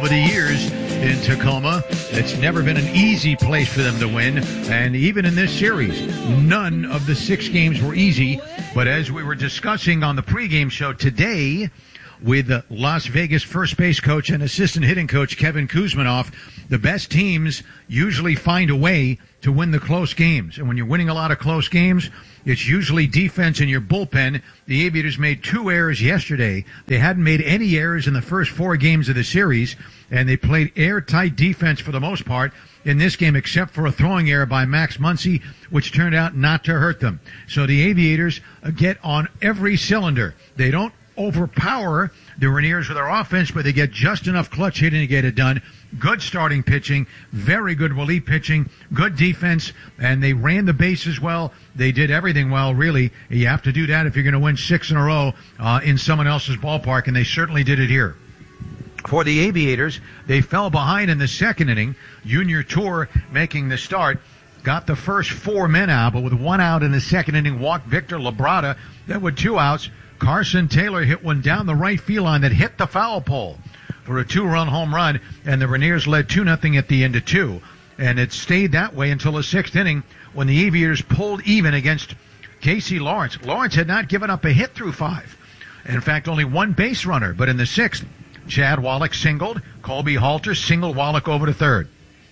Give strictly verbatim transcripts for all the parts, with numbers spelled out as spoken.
over the years in Tacoma. It's never been an easy place for them to win. And even in this series, none of the six games were easy. But as we were discussing on the pregame show today with Las Vegas first base coach and assistant hitting coach Kevin Kuzminoff, the best teams usually find a way to win the close games. And when you're winning a lot of close games, it's usually defense in your bullpen. The Aviators made two errors yesterday. They hadn't made any errors in the first four games of the series, and they played airtight defense for the most part in this game, except for a throwing error by Max Muncy, which turned out not to hurt them. So the Aviators get on every cylinder. They don't overpower the Rainiers with their offense, but they get just enough clutch hitting to get it done. Good starting pitching, very good relief pitching, good defense, and they ran the bases well. They did everything well, really. You have to do that if you're going to win six in a row uh, in someone else's ballpark, and they certainly did it here. For the Aviators, they fell behind in the second inning. Junior Tour making the start. Got the first four men out, but with one out in the second inning, walked Victor Labrada. Then with two outs, Carson Taylor hit one down the right field line that hit the foul pole for a two-run home run, and the Rainiers led two nothing at the end of two. And it stayed that way until the sixth inning when the Aviators pulled even against Casey Lawrence. Lawrence had not given up a hit through five. In fact, only one base runner, but in the sixth, Chad Wallach singled, Colby Halter singled Wallach over to third.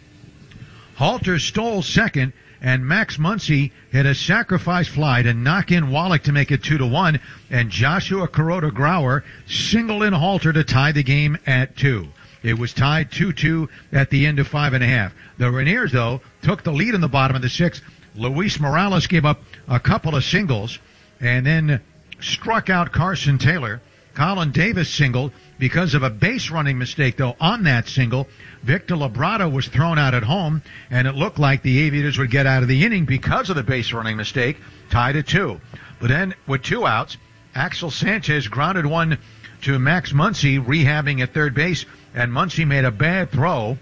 Halter stole second, and Max Muncy hit a sacrifice fly to knock in Wallach to make it two to one, and Joshua Kuroda Grauer singled in Halter to tie the game at two. It was tied two two at the end of five and a half. The Rainiers, though, took the lead in the bottom of the sixth. Luis Morales gave up a couple of singles and then struck out Carson Taylor. Colin Davis singled because of a base running mistake, though, on that single. Victor Labrada was thrown out at home, and it looked like the Aviators would get out of the inning because of the base running mistake, tied at two. But then, with two outs, Axel Sanchez grounded one to Max Muncy, rehabbing at third base, and Muncy made a bad throw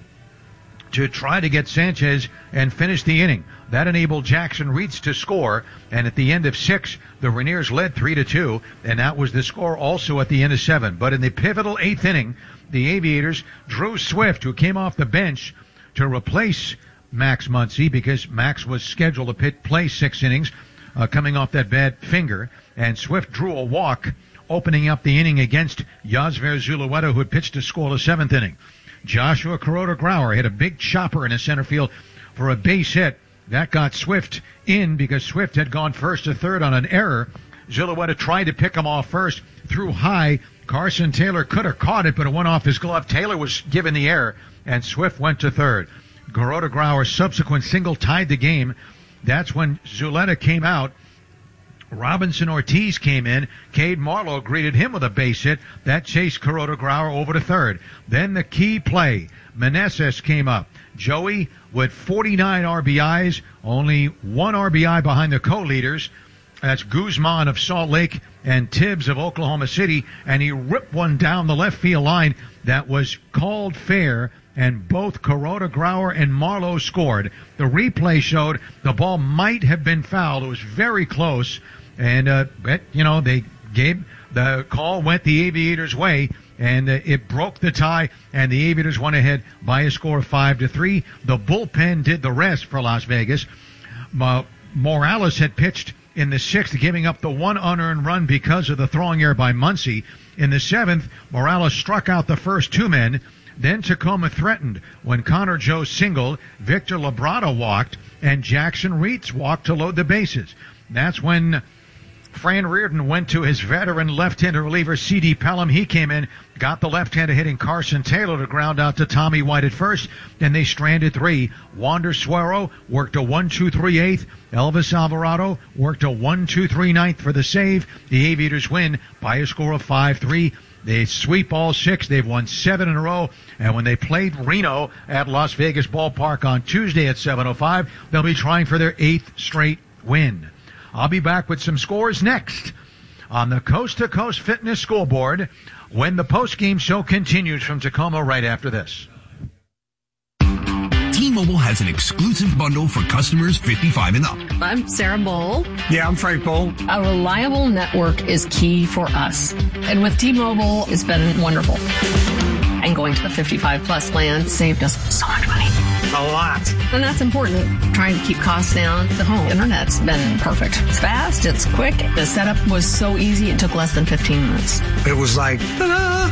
to try to get Sanchez and finish the inning. That enabled Jackson Reitz to score, and at the end of six, the Rainiers led three to two, and that was the score also at the end of seven. But in the pivotal eighth inning, the Aviators drew Swift, who came off the bench to replace Max Muncy because Max was scheduled to pit, play six innings, uh, coming off that bad finger, and Swift drew a walk, opening up the inning against Yasver Zulueta, who had pitched to score the seventh inning. Joshua Kuroda Grauer hit a big chopper in the center field for a base hit. That got Swift in because Swift had gone first to third on an error. Zulueta tried to pick him off first, threw high. Carson Taylor could have caught it, but it went off his glove. Taylor was given the error, and Swift went to third. Kuroda Grauer's subsequent single tied the game. That's when Zulueta came out. Robinson Ortiz came in. Cade Marlowe greeted him with a base hit. That chased Kuroda Grauer over to third. Then the key play. Meneses came up. Joey with forty-nine R B Is, only one R B I behind the co-leaders. That's Guzman of Salt Lake and Tibbs of Oklahoma City, and he ripped one down the left field line that was called fair, and both Kuroda Grauer and Marlowe scored. The replay showed the ball might have been fouled. It was very close, and uh, but, you know, they gave the call went the Aviators' way, and uh, it broke the tie, and the Aviators went ahead by a score of five to three. The bullpen did the rest for Las Vegas. Uh, Morales had pitched in the sixth, giving up the one unearned run because of the throwing error by Muncy. In the seventh, Morales struck out the first two men. Then Tacoma threatened when Connor Joe singled, Victor Labrada walked, and Jackson Reitz walked to load the bases. That's when Fran Reardon went to his veteran left-hander reliever, C D Pelham. He came in, got the left-hander hitting Carson Taylor to ground out to Tommy White at first. Then they stranded three. Wander Suero worked a one two three eighth. Elvis Alvarado worked a one two three ninth for the save. The Aviators win by a score of five three. They sweep all six. They've won seven in a row. And when they played Reno at Las Vegas Ballpark on Tuesday at seven oh five, they'll be trying for their eighth straight win. I'll be back with some scores next on the Coast to Coast Fitness Scoreboard when the post-game show continues from Tacoma right after this. T-Mobile has an exclusive bundle for customers fifty-five and up. I'm Sarah Bowl. Yeah, I'm Frank Bowl. A reliable network is key for us. And with T-Mobile, it's been wonderful. I and going to the fifty-five plus plan saved us so much money. A lot. And that's important. Trying to keep costs down. The home internet's been perfect. It's fast, it's quick. The setup was so easy, it took less than fifteen minutes. It was like, ta-da!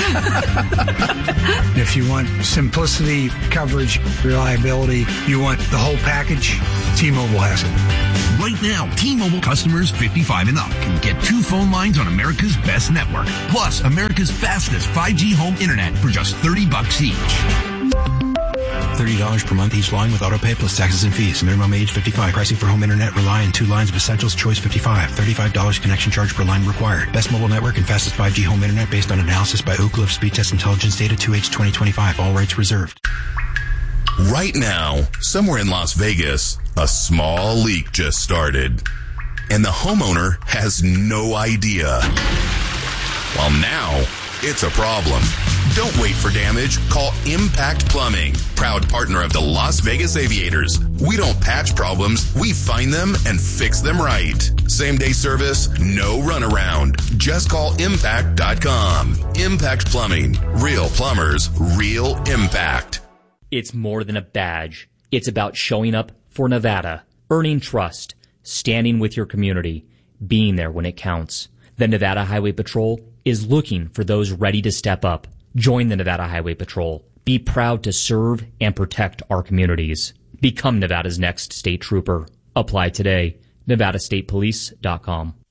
If you want simplicity, coverage, reliability, you want the whole package, T-Mobile has it. Right now, T-Mobile customers fifty-five and up can get two phone lines on America's best network, plus America's fastest five G home internet for just thirty bucks each. thirty dollars per month each line with autopay plus taxes and fees. Minimum age fifty-five. Pricing for home internet rely on two lines of Essentials Choice fifty-five. thirty-five dollars connection charge per line required. Best mobile network and fastest five G home internet based on analysis by Oak Cliff Speed Test Intelligence Data two H twenty twenty-five. All rights reserved. Right now, somewhere in Las Vegas, a small leak just started. And the homeowner has no idea. Well, now it's a problem. Don't wait for damage. Call Impact Plumbing, proud partner of the Las Vegas Aviators. We don't patch problems. We find them and fix them right. Same day service, no runaround. Just call impact dot com. Impact Plumbing. Real plumbers, real impact. It's more than a badge. It's about showing up for Nevada, earning trust, standing with your community, being there when it counts. The Nevada Highway Patrol is looking for those ready to step up. Join the Nevada Highway Patrol. Be proud to serve and protect our communities. Become Nevada's next state trooper. Apply today. nevada state police dot com.